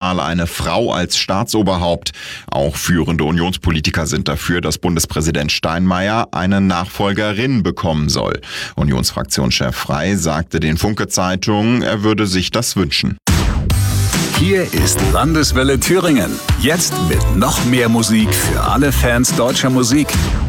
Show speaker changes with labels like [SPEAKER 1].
[SPEAKER 1] Mal eine Frau als Staatsoberhaupt. Auch führende Unionspolitiker sind dafür, dass Bundespräsident Steinmeier eine Nachfolgerin bekommen soll. Unionsfraktionschef Frey sagte den Funke-Zeitungen, er würde sich das wünschen.
[SPEAKER 2] Hier ist Landeswelle Thüringen. Jetzt mit noch mehr Musik für alle Fans deutscher Musik.